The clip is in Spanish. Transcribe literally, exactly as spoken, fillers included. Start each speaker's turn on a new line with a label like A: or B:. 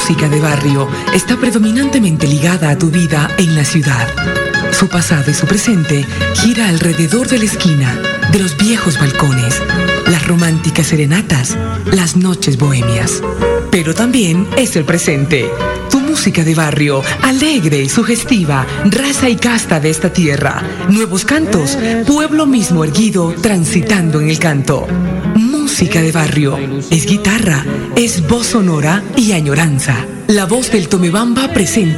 A: música de barrio está predominantemente ligada a tu vida en la ciudad. Su pasado y su presente gira alrededor de la esquina, de los viejos balcones, las románticas serenatas, las noches bohemias. Pero también es el presente, tu música de barrio, alegre y sugestiva, raza y casta de esta tierra. Nuevos cantos, pueblo mismo erguido, transitando en el canto. Música de barrio, es guitarra, es voz sonora y añoranza. La voz del Tomebamba presenta